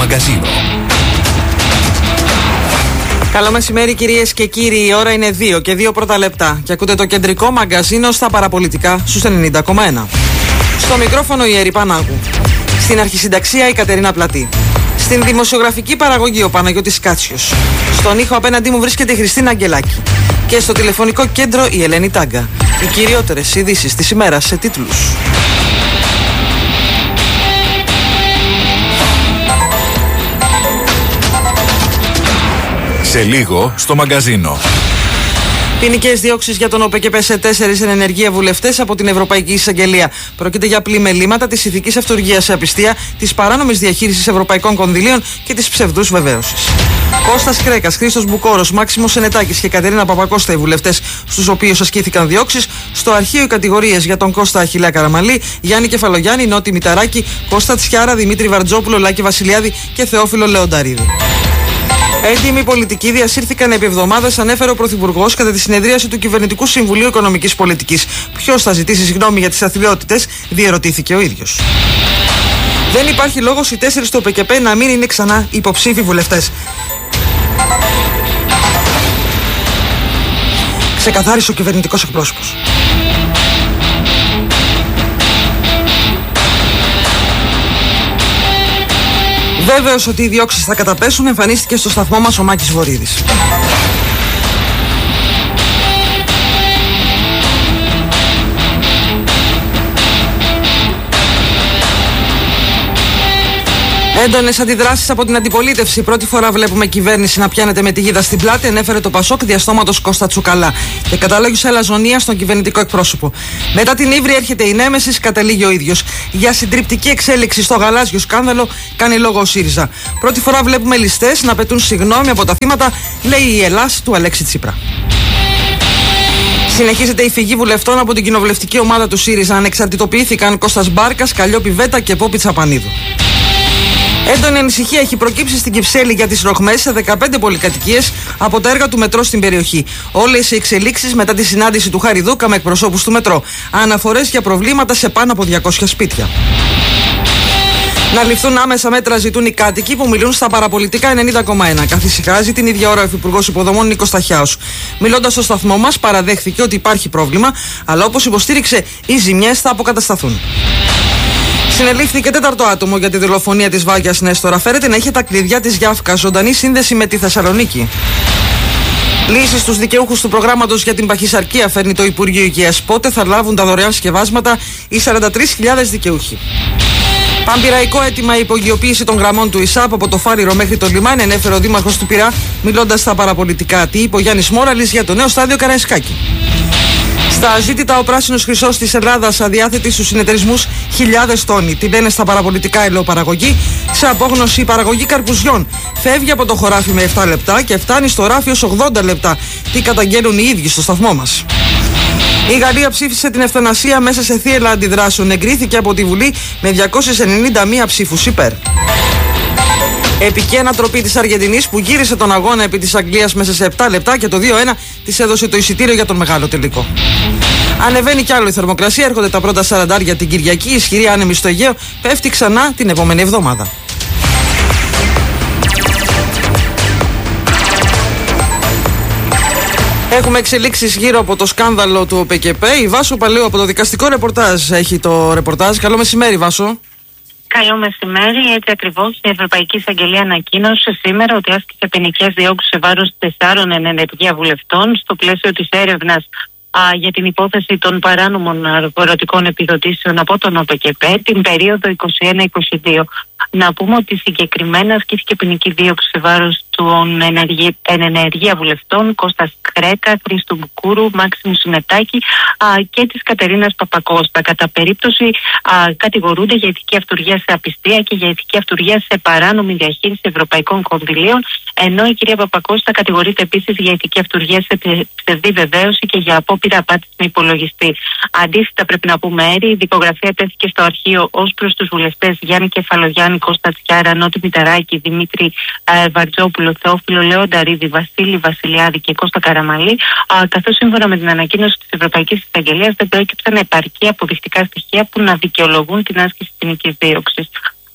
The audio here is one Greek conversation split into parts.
μαγκαζίνο. Καλό μεσημέρι κυρίες και κύριοι, η ώρα είναι 2 και 2 πρώτα λεπτά και ακούτε το κεντρικό μαγκαζίνο στα παραπολιτικά στους 90,1. Στο μικρόφωνο η Ερή Πανάγου. Στην αρχισυνταξία η Κατερίνα Πλατή. Στην δημοσιογραφική παραγωγή ο Παναγιώτης Κάτσιος. Στον ήχο απέναντί μου βρίσκεται η Χριστίνα Αγγελάκη. Και στο τηλεφωνικό κέντρο η Ελένη Τάγκα. Οι κυριότερες ειδήσεις της ημέρας σε τίτλους. Σε λίγο στο μαγκαζίνο. Ποινικές διώξεις για τον ΟΠΕΚΕΠΕ σε 4 εν ενεργεία βουλευτές από την Ευρωπαϊκή Εισαγγελία. Πρόκειται για πλημελήματα της ηθικής αυτουργίας σε απιστία, της παράνομης διαχείρισης ευρωπαϊκών κονδυλίων και της ψευδούς βεβαίωσης. Κώστας Κρέκας, Χρήστος Μπουκόρος, Μάξιμος Σενετάκης και Κατερίνα Παπακώστα οι βουλευτές στους οποίους ασκήθηκαν διώξεις. Στο αρχείο οι κατηγορίες για τον Κώστα Αχιλλέα Καραμανλή, Γιάννη Κεφαλογιάννη, Νότι Μηταράκη, Κώστα Τσιάρα, Δημήτρη Βαρτζόπουλο, Λάκη Βασιλιάδη και Θεόφιλο Λεονταρίδη. Έντιμοι πολιτικοί διασύρθηκαν επί εβδομάδες, ανέφερε ο Πρωθυπουργός κατά τη συνεδρίαση του Κυβερνητικού Συμβουλίου Οικονομικής Πολιτικής. Ποιος θα ζητήσει συγγνώμη για τις αθλιότητες, διερωτήθηκε ο ίδιος. Δεν υπάρχει λόγος οι 4 του ΟΠΕΚΕΠΕ να μην είναι ξανά υποψήφοι βουλευτές. Ξεκαθάρισε ο κυβερνητικός εκπρόσωπος. Βέβαιος ότι οι διώξεις θα καταπέσουν, εμφανίστηκε στο σταθμό μας ο Μάκης Βορίδης. Έντονες αντιδράσεις από την αντιπολίτευση. Πρώτη φορά βλέπουμε κυβέρνηση να πιάνεται με τη γίδα στην πλάτη, ενέφερε το Πασόκ διαστόματος Κώστα Τσουκαλά και κατάλογησε αλαζονία στον κυβερνητικό εκπρόσωπο. Μετά την ύβρη έρχεται η νέμεσης, κατελήγει ο ίδιος. Για συντριπτική εξέλιξη στο γαλάζιο σκάνδαλο κάνει λόγο ο ΣΥΡΙΖΑ. Πρώτη φορά βλέπουμε ληστές να πετούν συγγνώμη από τα θύματα, λέει η Ελλάς του Αλέξη Τσίπρα. Συνεχίζεται η φυγή βουλευτών από την κοινοβουλευτική ομάδα του ΣΥΡΙΖΑ. Ανεξαρτητοποιήθηκαν Κώστας Μπάρκας, Καλλιόπη Βέτα και Πόπη Τσαπανίδου. Έντονη ανησυχία έχει προκύψει στην Κυψέλη για τις ροχμές σε 15 πολυκατοικίες από τα έργα του μετρό στην περιοχή. Όλες οι εξελίξεις μετά τη συνάντηση του Χάρη Δούκα με εκπροσώπους του μετρό. Αναφορές για προβλήματα σε πάνω από 200 σπίτια. Να ληφθούν άμεσα μέτρα ζητούν οι κάτοικοι που μιλούν στα παραπολιτικά 90,1. Καθησυχάζει την ίδια ώρα ο Υφυπουργός Υποδομών Νίκος Σταχιάος. Μιλώντας στο σταθμό μας, παραδέχθηκε ότι υπάρχει πρόβλημα, αλλά όπως υποστήριξε, οι ζημιές θα αποκατασταθούν. Συνελήφθηκε 4ο άτομο για τη δολοφονία της Βάγιας Νέστορα. Φέρεται να είχε τα κλειδιά της Γιάφκα, ζωντανή σύνδεση με τη Θεσσαλονίκη. Λύσεις στους δικαιούχους του προγράμματος για την παχυσαρκία φέρνει το Υπουργείο Υγείας. Πότε θα λάβουν τα δωρεάν σκευάσματα οι 43.000 δικαιούχοι. Πανπειραϊκό αίτημα η υπογειοποίηση των γραμμών του ΙΣΑΠ από το Φάριρο μέχρι το λιμάνι, ενέφερε ο Δήμαρχος του Πειραιά, μιλώντας στα παραπολιτικά. Τι είπε ο Γιάννης Μόραλης για το νέο στάδιο Καραϊσκάκη. Στα ζήτητα, ο πράσινος χρυσός της Ελλάδας αδιάθετη στους συνεταιρισμούς χιλιάδες τόνοι. Την λένε στα παραπολιτικά ελαιοπαραγωγή. Σε απόγνωση η παραγωγή καρπουζιών φεύγει από το χωράφι με 7 λεπτά και φτάνει στο ράφι ως 80 λεπτά. Τι καταγγέλουν οι ίδιοι στο σταθμό μας. Η Γαλλία ψήφισε την ευθανασία μέσα σε θύελλα αντιδράσεων. Εγκρίθηκε από τη Βουλή με 291 ψήφους υπέρ. Επική ανατροπή της Αργεντινής που γύρισε τον αγώνα επί της Αγγλίας μέσα σε 7 λεπτά και το 2-1 της έδωσε το εισιτήριο για τον μεγάλο τελικό. Ανεβαίνει κι άλλο η θερμοκρασία, έρχονται τα πρώτα 40 την Κυριακή, η ισχυρή άνεμη στο Αιγαίο πέφτει ξανά την επόμενη εβδομάδα. Έχουμε εξελίξεις γύρω από το σκάνδαλο του ΟΠΕΚΕΠΕ. Η Βάσο Παλαιού από το δικαστικό ρεπορτάζ έχει το ρεπορτάζ. Καλό μεσημέρι, Βάσο. Καλό μεσημέρι. Έτσι ακριβώς, η Ευρωπαϊκή Εισαγγελία ανακοίνωσε σήμερα ότι άσκησε ποινικές διώξεις σε βάρος 4 εν ενεργεία βουλευτών στο πλαίσιο της έρευνας για την υπόθεση των παράνομων αγροτικών επιδοτήσεων από τον ΟΠΕΚΕΠΕ την περίοδο 21-22. Να πούμε ότι συγκεκριμένα ασκήθηκε ποινική δίωξη σε βάρος των ενεργεία βουλευτών Κώστας Κρέκα, Χρήστου Μπουκούρου, Μάξιμου Σινετάκη και της Κατερίνας Παπακώστα. Κατά περίπτωση κατηγορούνται για ηθική αυτουργία σε απιστία και για ηθική αυτουργία σε παράνομη διαχείριση ευρωπαϊκών κονδυλίων, ενώ η κυρία Παπακώστα κατηγορείται επίσης για ηθική αυτουργία σε ψευδή βεβαίωση και για απόπειρα απάτης με υπολογιστή. Αντίθετα, πρέπει να πούμε, η δικογραφία τέθηκε στο αρχείο ως προς τους βουλευτές Γιάννη Κεφαλογιάννη, Κώστα Τσιάρα, Νότι Μηταράκη, Δημήτρη Βαρτζόπουλο, Θεόφιλο Λεονταρίδη, Βασίλη Βασιλιάδη και Κώστα Καραμανλή, καθώς σύμφωνα με την ανακοίνωση της Ευρωπαϊκής Εισαγγελίας δεν προέκυψαν επαρκή αποδεικτικά στοιχεία που να δικαιολογούν την άσκηση ποινικής δίωξης.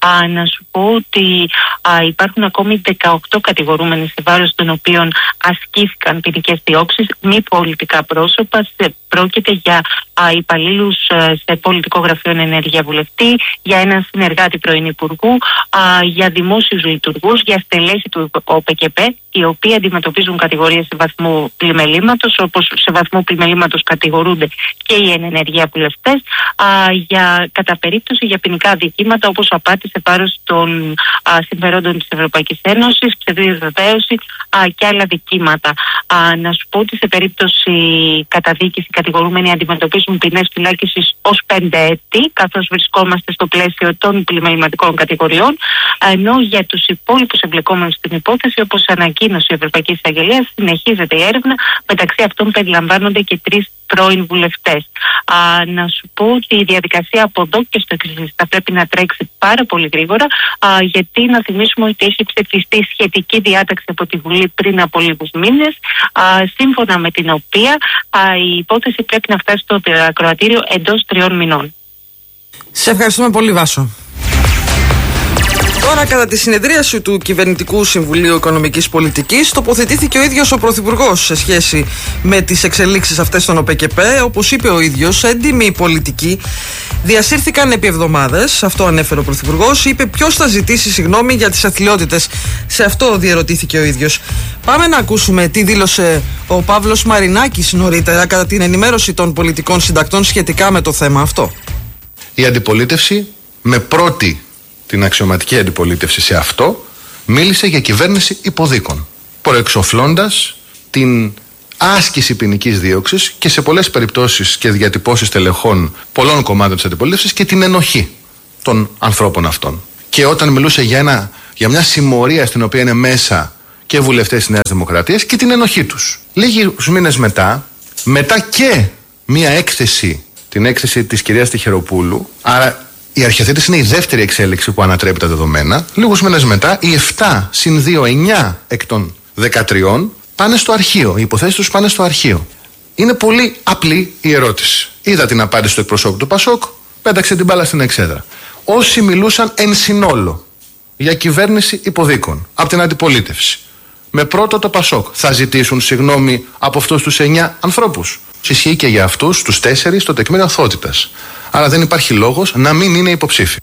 Να σου πω ότι υπάρχουν ακόμη 18 κατηγορούμενοι σε βάρος των οποίων ασκήθηκαν ποινικές διώξεις, μη πολιτικά πρόσωπα. Πρόκειται για υπαλλήλους σε πολιτικό γραφείο ενέργεια βουλευτή, για έναν συνεργάτη πρώην υπουργού, για δημόσιους λειτουργούς, για στελέχη του ΟΠΚΠ, οι οποίοι αντιμετωπίζουν κατηγορίες σε βαθμό πλημελήματος, όπως σε βαθμό πλημελήματος κατηγορούνται και οι ενεργεία βουλευτές, κατά περίπτωση για ποινικά αδικήματα όπως απάτη σε βάρος των συμφερόντων της Ευρωπαϊκής Ένωσης, ψευδής βεβαίωση και άλλα δικήματα. Να σου πω ότι σε περίπτωση καταδίκης οι κατηγορούμενοι αντιμετωπίζουν ποινές φυλάκισης ως 5 έτη, καθώς βρισκόμαστε στο πλαίσιο των πλημεληματικών κατηγοριών, ενώ για τους υπόλοιπους εμπλεκόμενους στην υπόθεση, όπως ανακοίνωσε η Ευρωπαϊκή Εισαγγελία, συνεχίζεται η έρευνα. Μεταξύ αυτών περιλαμβάνονται και 3 πρώην βουλευτές. Να σου πω ότι η διαδικασία από εδώ και στο εξής θα πρέπει να τρέξει πάρα πολύ γρήγορα, γιατί να θυμίσουμε ότι έχει ψηφιστεί σχετική διάταξη από τη Βουλή πριν από λίγους μήνες, σύμφωνα με την οποία η υπόθεση πρέπει να φτάσει στο ακροατήριο εντός 3 μηνών. Σε ευχαριστούμε πολύ, Βάσο. Τώρα, κατά τη συνεδρίαση του Κυβερνητικού Συμβουλίου Οικονομικής Πολιτικής, τοποθετήθηκε ο ίδιος ο Πρωθυπουργός σε σχέση με τις εξελίξεις αυτές στον ΟΠΚΠ. Όπως είπε ο ίδιος, έντιμοι πολιτικοί διασύρθηκαν επί εβδομάδες. Αυτό ανέφερε ο Πρωθυπουργός. Είπε ποιος θα ζητήσει συγγνώμη για τις αθλιότητες. Σε αυτό διερωτήθηκε ο ίδιος. Πάμε να ακούσουμε τι δήλωσε ο Παύλος Μαρινάκης νωρίτερα κατά την ενημέρωση των πολιτικών συντακτών σχετικά με το θέμα αυτό. Η αντιπολίτευση, με πρώτη την αξιωματική αντιπολίτευση σε αυτό, μίλησε για κυβέρνηση υποδίκων, προεξοφλώντας την άσκηση ποινικής δίωξης και σε πολλές περιπτώσεις και διατυπώσεις τελεχών πολλών κομμάτων της αντιπολίτευσης και την ενοχή των ανθρώπων αυτών. Και όταν μιλούσε για μια συμμορία στην οποία είναι μέσα και βουλευτές της Νέας Δημοκρατίας και την ενοχή τους. Λίγους μήνες μετά και μια έκθεση, την έκθεση της κυρίας Τυχεροπούλου, άρα η αρχιοθέτηση είναι η δεύτερη εξέλιξη που ανατρέπει τα δεδομένα. Λίγους μήνες μετά, οι 7 συν 2, 9 εκ των 13 πάνε στο αρχείο. Οι υποθέσεις τους πάνε στο αρχείο. Είναι πολύ απλή η ερώτηση. Είδα την απάντηση του εκπροσώπου του ΠΑΣΟΚ, πέταξε την μπάλα στην εξέδρα. Όσοι μιλούσαν εν συνόλο για κυβέρνηση υποδίκων από την αντιπολίτευση, με πρώτο το ΠΑΣΟΚ, θα ζητήσουν συγγνώμη από αυτούς τους 9 ανθρώπους. Ισχύει και για αυτούς τους 4 το τεκμήριο αθωότητας. Άρα δεν υπάρχει λόγος να μην είναι υποψήφοι.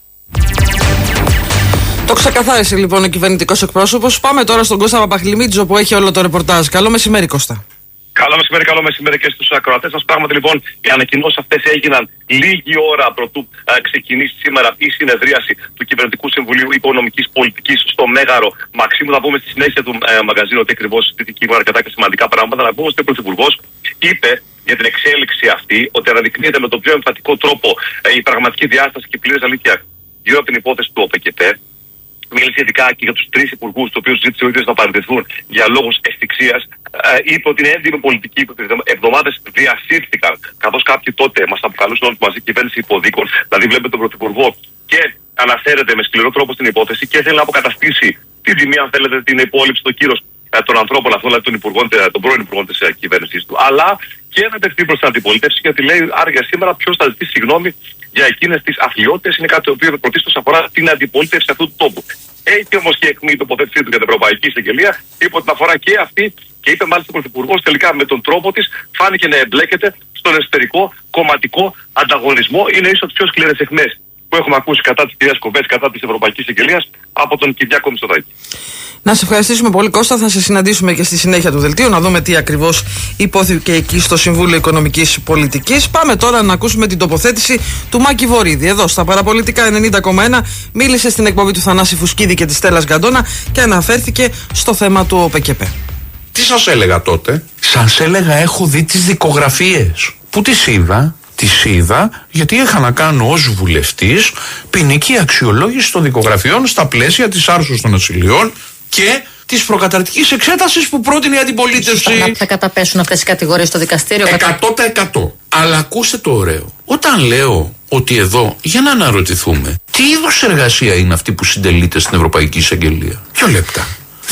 Το ξεκαθάρισε λοιπόν ο κυβερνητικός εκπρόσωπος. Πάμε τώρα στον Κώστα Παπαχλημίτζο που έχει όλο το ρεπορτάζ. Καλό μεσημέρι, Κώστα. Καλό μεσημέρι και στους ακροατές μας. Πράγματι λοιπόν, οι ανακοινώσεις αυτές έγιναν λίγη ώρα πρωτού ξεκινήσει σήμερα η συνεδρίαση του Κυβερνητικού Συμβουλίου Οικονομικής Πολιτικής στο Μέγαρο Μαξίμου. Θα πούμε στη συνέχεια του μαγαζίνου ότι ακριβώς συζητήθηκε αρκετά και σημαντικά πράγματα. Να πούμε ότι ο Πρωθυπουργός είπε για την εξέλιξη αυτή ότι αναδεικνύεται με τον πιο εμφατικό τρόπο η πραγματική διάσταση και πλήρης αλήθεια γύρω από την υπόθεση του ΟΠΚΠ. Μίλησε ειδικά και για τους 3 υπουργούς, τους οποίους ζήτησε ο ίδιος να παραιτηθούν για λόγους ευθυξίας. Είπε ότι είναι έντιμοι πολιτικοί που τις εβδομάδες διασύρθηκαν, καθώς κάποιοι τότε μας αποκαλούσαν όλους μαζί κυβέρνηση υποδίκων. Δηλαδή, βλέπετε τον Πρωθυπουργό και αναφέρεται με σκληρό τρόπο στην υπόθεση και θέλει να αποκαταστήσει την τιμή, αν θέλετε, την υπόλοιψη, το κύρος των ανθρώπων αυτών, δηλαδή των πρώην υπουργών της κυβέρνησης του. Αλλά και να τεχθεί προς την αντιπολίτευση, γιατί λέει άρα για σήμερα ποιος θα ζητήσει συγγνώμη για εκείνες τις αθλιότητες. Είναι κάτι το οποίο πρωτίστως αφορά την αντιπολίτευση αυτού του τόπου. Έχει όμως και εκμή η τοποθέτησή του για την Ευρωπαϊκή Εισαγγελία, είπε ότι αφορά και αυτή και είπε μάλιστα ο Πρωθυπουργός τελικά με τον τρόπο της φάνηκε να εμπλέκεται στον εσωτερικό κομματικό ανταγωνισμό. Είναι ίσως τις πιο σκληρές αιχμές που έχουμε ακούσει κατά της κυρίας Κοβές, κατά της Ευρωπαϊκής Εισαγγελίας από τον Κυριάκο Μητσοτάκη. Να σε ευχαριστήσουμε πολύ, Κώστα. Θα σε συναντήσουμε και στη συνέχεια του δελτίου να δούμε τι ακριβώς υπόθηκε εκεί στο Συμβούλιο Οικονομικής Πολιτικής. Πάμε τώρα να ακούσουμε την τοποθέτηση του Μάκη Βορίδη. Εδώ στα Παραπολιτικά 90,1 μίλησε στην εκπομπή του Θανάση Φουσκίδη και της Στέλλας Γκαντόνα και αναφέρθηκε στο θέμα του ΟΠΚΠ. Τι σας έλεγα τότε? Σας έλεγα έχω δει τις δικογραφίες. Πού τις είδα? Τις είδα γιατί είχα να κάνω ως βουλευτής ποινική αξιολόγηση των δικογραφιών στα πλαίσια της άρσης των ασυλιών και της προκαταρκτικής εξέτασης που πρότεινε η αντιπολίτευση. Θα καταπέσουν αυτές οι κατηγορίες στο δικαστήριο? 100%. Αλλά ακούστε το ωραίο. Όταν λέω ότι εδώ, για να αναρωτηθούμε, τι είδους εργασία είναι αυτή που συντελείται στην Ευρωπαϊκή Εισαγγελία? 2 λεπτά.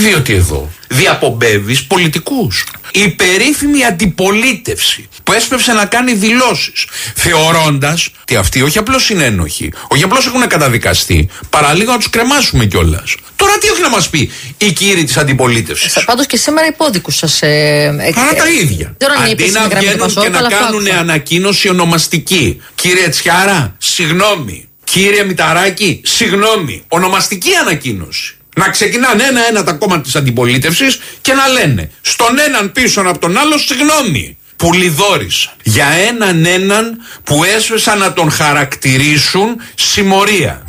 Διότι εδώ διαπομπεύεις πολιτικούς. Η περίφημη αντιπολίτευση που έσπευσε να κάνει δηλώσεις, θεωρώντας ότι αυτοί όχι απλώς είναι ένοχοι, όχι απλώς έχουν καταδικαστεί, παραλίγο να τους κρεμάσουμε κιόλας. Τώρα τι έχει να μας πει η κύριοι της αντιπολίτευσης? Πάντως και σήμερα υπόδικους σας. Άρα τα ίδια. Αντί να βγαίνουν και να κάνουν ανακοίνωση ονομαστική. Κύριε Τσιάρα, συγγνώμη. Κύριε Μηταράκη, συγγνώμη. Ονομαστική ανακοίνωση. Να ξεκινάνε ένα-ένα τα κόμματα της αντιπολίτευσης και να λένε στον έναν πίσω από τον άλλο συγγνώμη που λιδόρισαν για έναν που έσβεσαν να τον χαρακτηρίσουν συμμορία.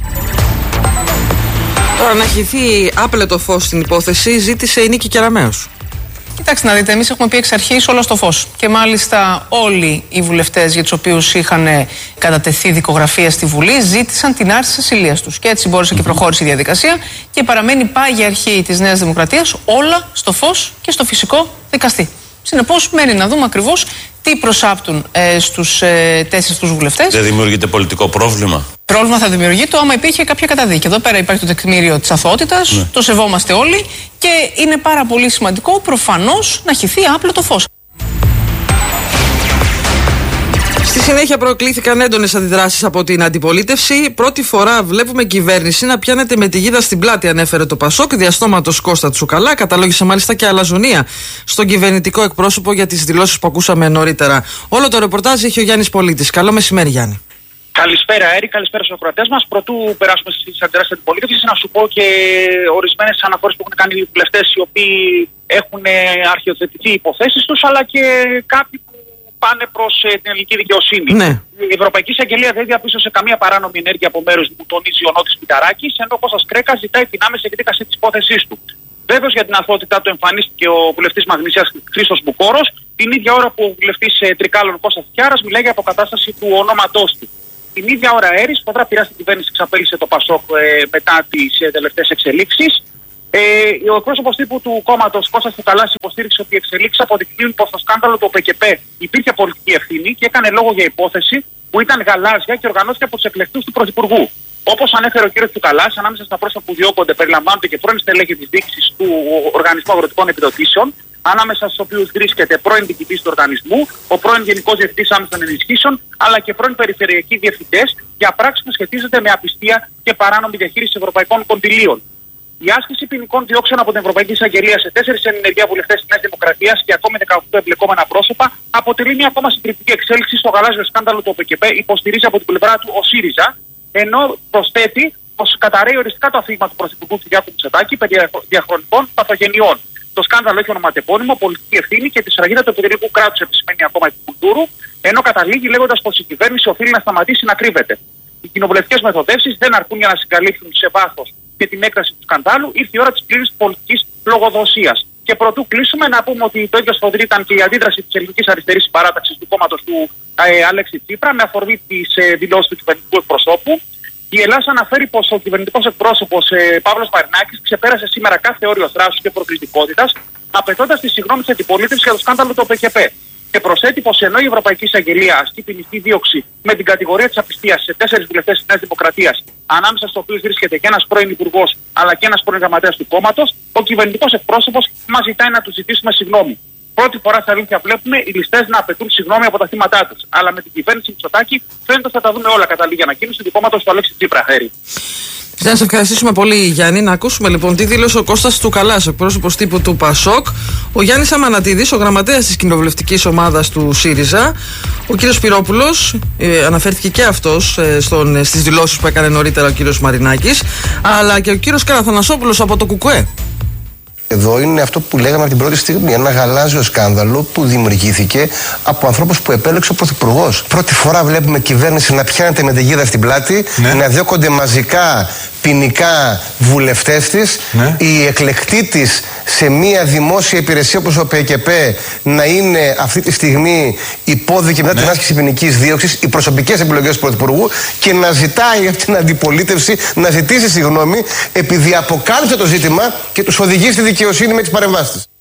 Τώρα να χυθεί άπλετο φως στην υπόθεση ζήτησε η Νίκη Κεραμέως. Κοιτάξτε να δείτε, εμείς έχουμε πει εξ αρχής όλα στο φως. Και μάλιστα όλοι οι βουλευτές για τους οποίους είχαν κατατεθεί δικογραφία στη Βουλή ζήτησαν την άρση της ασυλίας τους. Και έτσι μπόρεσε και προχώρησε η διαδικασία και παραμένει πάγια αρχή της Νέας Δημοκρατίας όλα στο φως και στο φυσικό δικαστή. Συνεπώς, μένει να δούμε ακριβώς τι προσάπτουν στους 4 τους βουλευτές. Δεν δημιουργείται πολιτικό πρόβλημα? Πρόβλημα θα δημιουργείται άμα υπήρχε κάποια καταδίκη. Εδώ πέρα υπάρχει το τεκμήριο της αθωότητας, ναι. Το σεβόμαστε όλοι και είναι πάρα πολύ σημαντικό προφανώς να χυθεί άπλετο φως. Στη συνέχεια προκλήθηκαν έντονες αντιδράσεις από την αντιπολίτευση. Πρώτη φορά βλέπουμε κυβέρνηση να πιάνεται με τη γίδα στην πλάτη, ανέφερε το Πασόκ, διαστόματος Κώστα Τσουκαλά. Καταλόγησε μάλιστα και αλαζονία στον κυβερνητικό εκπρόσωπο για τις δηλώσεις που ακούσαμε νωρίτερα. Όλο το ρεπορτάζ έχει ο Γιάννης Πολίτης. Καλό μεσημέρι, Γιάννη. Καλησπέρα, Έρη, καλησπέρα στους ακροατές μας. Πρωτού περάσουμε στις αντιδράσεις της αντιπολίτευσης, να σου πω και ορισμένες αναφορές που έχουν κάνει οι βουλευτές οι οποίοι έχουν αρχιοθετηθεί υποθέσεις τους, αλλά και κάποιοι που πάνε προς την ελληνική δικαιοσύνη. Ναι. Η Ευρωπαϊκή Εισαγγελία δεν διαπίστωσε καμία παράνομη ενέργεια από μέρους που τονίζει ο Νότης Μηταράκης, ενώ ο Κώστας Κρέκας ζητάει την άμεση εκδίκαση της υπόθεσής του. Βέβαιος για την αθωότητά του εμφανίστηκε ο βουλευτής Μαγνησίας Χρήστος Μπουκόρος, την ίδια ώρα που ο βουλευτής Τρικάλων Κώστας Τσιάρας μιλάει για αποκατάσταση του ονόματός του. Την ίδια ώρα Έρης, σφοδρά πειρά στην κυβέρνηση εξαπέλυσε το Πασόκ μετά τις τελευταίες εξελίξεις. Ο εκπρόσωπος τύπου του κόμματος Κώστας Τσουκαλάς υποστήριξε ότι οι εξελίξεις αποδεικνύουν πως στο σκάνδαλο του ΟΠΕΚΕΠΕ υπήρχε πολιτική ευθύνη και έκανε λόγο για υπόθεση που ήταν γαλάζια και οργανώθηκε από τους εκλεκτούς του Πρωθυπουργού. Όπως ανέφερε ο κ. Τσουκαλάς, ανάμεσα στα πρόσωπα που διώκονται περιλαμβάνονται και πρώην στελέχη της διοίκησης του Οργανισμού Αγροτικών Επιδοτήσεων, ανάμεσα στους οποίους βρίσκεται πρώην διοικητής του οργανισμού, ο πρώην Γενικός Διευθυντής Άμεσων Ενισχύσεων, αλλά και πρώην Περιφερειακοί Διευθυντές για πράξεις που σχετίζονται με απιστία και παράνομη διαχείριση ευρωπαϊκών κονδυλίων. Η άσκηση ποινικών διώξεων από την Ευρωπαϊκή Εισαγγελία σε 4 εν ενεργεία βουλευτές της Νέας Δημοκρατίας και ακόμη 18 εμπλεκόμενα πρόσωπα αποτελεί μια ακόμα συντριπτική εξέλιξη στο γαλάζιο σκάνδαλο του ΟΠΕΚΕΠΕ, υποστηρίζει από την πλευρά του ο ΣΥΡΙΖΑ, ενώ προσθέτει πως καταρρέει οριστικά το αφήγημα του Πρωθυπουργού Κυριάκου Μητσοτάκη περί διαχρονικών παθογενειών. Το σκάνδαλο έχει ονοματεπώνυμο, πολιτική ευθύνη και τη σφραγίδα του επιτελικού κράτους, επισημαίνει ακόμα η Κουλτούρου, ενώ καταλήγει λέγοντας πως η κυβέρνηση οφείλει να σταματήσει να κρύβεται. Οι κοινοβουλευτικές μεθοδεύσεις δεν αρκούν για να συγκαλύψουν σε βάθος και την έκταση του σκανδάλου, ήρθε η ώρα της πλήρης πολιτικής λογοδοσίας. Και πρωτού κλείσουμε, να πούμε ότι το ίδιο σφοδρή ήταν και η αντίδραση της ελληνικής αριστερής παράταξης του κόμματος του Αλέξη Τσίπρα με αφορμή τις δηλώσεις του κυβερνητικού εκπροσώπου. Η Ελλάδα αναφέρει πως ο κυβερνητικός εκπρόσωπος Παύλος Μαρινάκης ξεπέρασε σήμερα κάθε όριο θράσους και προκλητικότητας, απαιτώντας τη συγγνώμη της αντιπολίτευσης για το σκάνδαλο του ΟΠΕΚΕΠΕ. Και προσθέτει πως ενώ η Ευρωπαϊκή Εισαγγελία ασκεί ποινική δίωξη με την κατηγορία της απιστίας σε 4 βουλευτές της Νέας Δημοκρατίας, ανάμεσα στους οποίους βρίσκεται και ένας πρώην υπουργός αλλά και ένας πρώην γραμματέας του κόμματος, ο κυβερνητικός εκπρόσωπος μας ζητάει να του ζητήσουμε συγγνώμη. Πρώτη φορά στα αλήθεια βλέπουμε οι ληστές να απαιτούν συγγνώμη από τα θύματά τους. Αλλά με την κυβέρνηση Μητσοτάκη φαίνεται ότι θα τα δούμε όλα κατά λίγη ανακοίνωση του κόμματος του Αλέξη Τσίπρα. Να σε ευχαριστήσουμε πολύ, Γιάννη. Να ακούσουμε λοιπόν τι δήλωσε ο Κώστας Τσουκαλάς, εκπρόσωπος τύπου του Πασόκ, ο Γιάννης Αμανατίδης, ο γραμματέας της κοινοβουλευτικής ομάδας του ΣΥΡΙΖΑ, ο κύριος Σπυρόπουλος, αναφέρθηκε και αυτός στις δηλώσεις που έκανε νωρίτερα ο κύριος Μαρινάκης, αλλά και ο κύριος Καραθανασόπουλος από το ΚΚΕ. Εδώ είναι αυτό που λέγαμε από την πρώτη στιγμή. Ένα γαλάζιο σκάνδαλο που δημιουργήθηκε από ανθρώπους που επέλεξε ο Πρωθυπουργός. Πρώτη φορά βλέπουμε κυβέρνηση να πιάνεται με τη γίδα στην πλάτη, να διώκονται μαζικά ποινικά βουλευτές της, οι εκλεκτοί της σε μια δημόσια υπηρεσία όπως ο ΠΚΠ να είναι αυτή τη στιγμή υπόδικη μετά την άσκηση ποινικής δίωξης, οι προσωπικές επιλογές του Πρωθυπουργού, και να ζητάει από την αντιπολίτευση να ζητήσει συγγνώμη επειδή αποκάλυψε το ζήτημα και τους οδηγεί στη δικαιοσύνη με τις παρεμβάσεις της.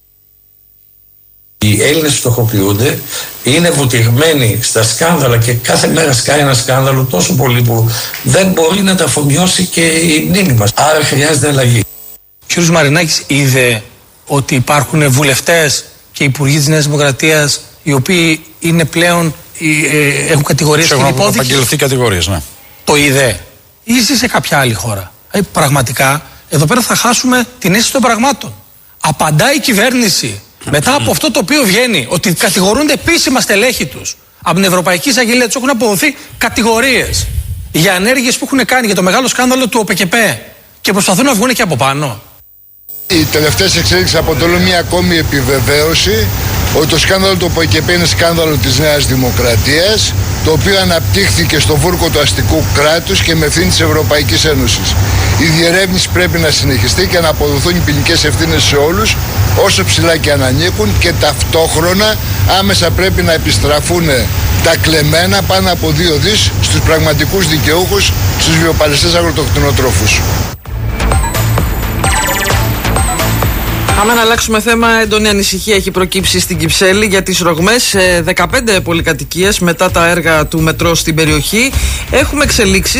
Οι Έλληνες φτωχοποιούνται, είναι βουτυγμένοι στα σκάνδαλα και κάθε μέρα σκάει ένα σκάνδαλο τόσο πολύ που δεν μπορεί να τα αφομοιώσει και η μνήμη μας. Άρα χρειάζεται αλλαγή. κ. Μαρινάκης είδε ότι υπάρχουν βουλευτές και υπουργοί της Νέας Δημοκρατίας οι οποίοι είναι πλέον, έχουν κατηγορίες στην υπόθεση. Έχουν απαγγελθεί κατηγορίες, ναι. Το είδε ή ζει σε κάποια άλλη χώρα? Πραγματικά εδώ πέρα θα χάσουμε την αίσθηση των πραγμάτων. Απαντάει η κυβέρνηση μετά από αυτό το οποίο βγαίνει, ότι κατηγορούνται επίσημα στελέχη τους από την Ευρωπαϊκή Εισαγγελία, τους έχουν αποδοθεί κατηγορίες για ενέργειες που έχουν κάνει για το μεγάλο σκάνδαλο του ΟΠΕΚΕΠΕ και προσπαθούν να βγουν και από πάνω. Οι τελευταίες εξέλιξεις αποτελούν μια ακόμη επιβεβαίωση ότι το σκάνδαλο του ΟΠΕΚΕΠΕ είναι σκάνδαλο της Νέας Δημοκρατίας, το οποίο αναπτύχθηκε στο βούρκο του αστικού κράτους και με ευθύνη της Ευρωπαϊκής Ένωσης. Η διερεύνηση πρέπει να συνεχιστεί και να αποδοθούν οι ποινικές ευθύνες σε όλους, όσο ψηλά και αν ανήκουν, και ταυτόχρονα άμεσα πρέπει να επιστραφούν τα κλεμμένα πάνω από 2 δις στους πραγματικούς δικαιούχους, στους βιοπαλαιστές αγροτοκτηνοτρόφους. Πάμε να αλλάξουμε θέμα. Έντονη ανησυχία έχει προκύψει στην Κυψέλη για τις ρογμές σε 15 πολυκατοικίες μετά τα έργα του μετρό στην περιοχή. Έχουμε εξελίξεις